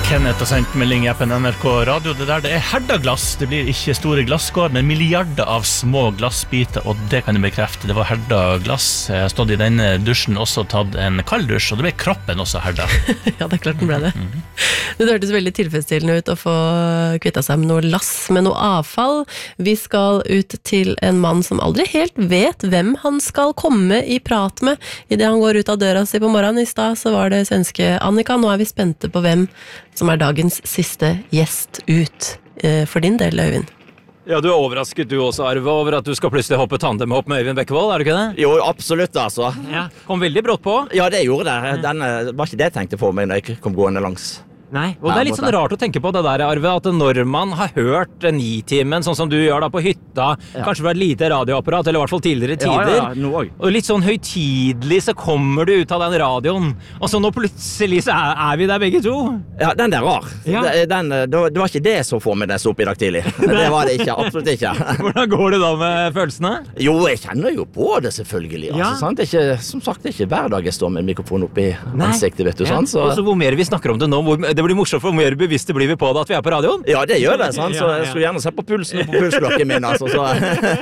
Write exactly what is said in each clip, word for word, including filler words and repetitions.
Kenneth har sendt melding i appen N R K Radio. Det der det er herdaglass. Det blir ikke store glasskår, men milliarder av små glassbiter, og det kan jeg bekrefte. Det var herdaglass. Jeg har stått i denne dusjen, også tatt en kald dusj, og det ble kroppen også herda. Ja, det er klart den ble det. Mm-hmm. Det hørtes veldig tilfredsstillende ut å få kvittet seg med noe lass, med noe avfall. Vi skal ut til en mann som aldri helt vet hvem han skal komme i prat med. I det han går ut av døra si på morgenen. I sted så var det svenske Annika. Nå er vi spente på hvem som er dagens siste gjest ut. For din del, Øyvind. Ja, du er overrasket du også, Arve, over at du skal plutselig hoppe tandemhopp med Øyvind Bekkevold, er du ikke det? Jo, absolutt, altså. Ja. Kom veldig brått på. Ja, det gjorde det. Den var ikke det jeg tenkte på meg når jeg kom gående langs. Nei, og det er litt sånn rart å tenke på det der, Arve, at når man har hørt Nitimen, sånn som du gjør da på hytta, ja. Kanskje fra et lite radioapparat, eller i hvert fall tidligere tider, ja, ja, ja, og litt sånn høytidelig så kommer du ut av den radioen, og så nå plutselig så er, er vi der begge to. Ja, den der rar. Ja. Den, det, det var ikke det som får meg dess opp i dag tidlig. Det var det ikke, absolutt ikke. Hvordan går det da med følelsene? Jo, jeg kjenner jo på det selvfølgelig, altså, ja. Sant? Det er ikke, som sagt, det er ikke hver dag jeg står med en mikrofon opp i ansiktet, vet du, ja. sant? Så... Og så hvor mer vi snakker om det nå, hvor det blir morsomt for mer bevisste blir vi på det at vi er på radioen. Ja, det gjør det, sant? Så jeg skulle gjerne se på pulsen og på pulsklokken min, altså. Så.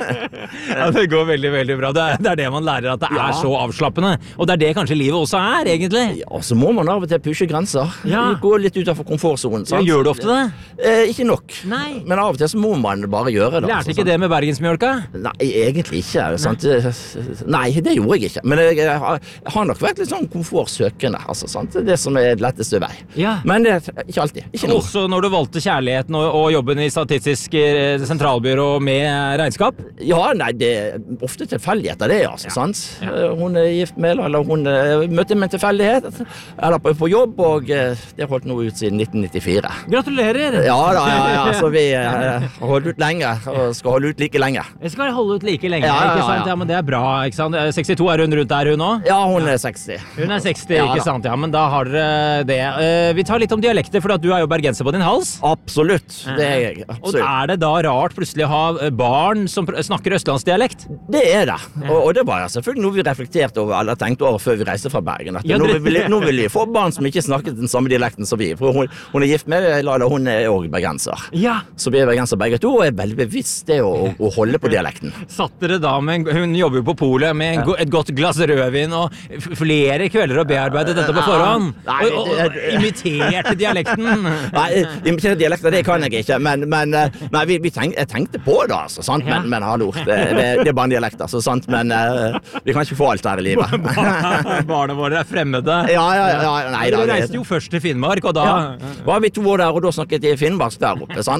Ja, det går veldig, veldig bra. Det er, det er det man lærer, at det ja. Er så avslappende. Og det er det kanskje livet også er, egentlig. Ja, så må man av og til pushe grenser. Ja. Gå litt utenfor komfortzonen, sant? Ja, gjør du ofte det? Eh, ikke nok. Nei. Men av og til så må man bare gjøre det. Lærte altså, ikke sant? Det med bergensmjølka? Nei, egentlig ikke, sant? Nei, det gjorde jeg ikke. Men jeg, jeg, har, jeg har nok vært litt sånn komfortsøkende, altså, sant? Det som er letteste vei. Ja. Men det er ikke alltid. Ikke noe. Også når du valgte kjærligheten og, og jobben i Statistisk sentralbyrå med regnskap? Ja, nei, det er ofte tilfeldigheter det, altså, ja. Sant? Ja. Hun er gift med, eller hun møtte med en tilfeldighet, eller på, på jobb, og det har holdt noe ut siden nitten nittifire. Gratulerer! Ja, da, ja, ja, så vi har holdt ut lenge, og skal holde ut like lenge. Jeg skal holde ut like lenge, ja, ja, ja. Ikke sant? Ja, men det er bra, ikke sant? sekstito er hun rundt der, hun også? Ja, hun er seksti. Hun er seksti, ja, ikke sant? Ja, men da har dere det. Vi tar litt om dialekter, for at du er jo bergenser på din hals. Absolutt, det er jeg. Absolutt. Og er det da rart plutselig å ha barn som snakker østlandsdialekt? Det er det, og, og det var selvfølgelig noe vi reflekterte over, eller tenkte over før vi reiste fra Bergen. At ja, nå, vil, nå vil vi få barn som ikke snakket den samme dialekten som vi, for hun, hun er gift med, eller hun er også bergenser. Ja. Så vi er bergenser begge to, og er veldig bevisst det å, å holde på dialekten. Satt dere da med, hun jobber jo på polet, med en, et godt glass rødvin, og flere kvelder å bearbeide dette på forhånd, nei, og, og, og imiterte dialekten. Nei, imitere dialekter, det kan jeg ikke, men, men nei, vi, vi tenk, jeg tenkte på det, altså, sant? Men, men hallo, det, det, det er bare en dialekt, altså, sant? Men uh, vi kan ikke få alt her i livet. Barna våre er fremmede. Ja, ja, ja. Nei, Dere reiste jo først til Finnmark, og da... Ja, var vi to år der, og da snakket jeg finnmark der oppe, sant?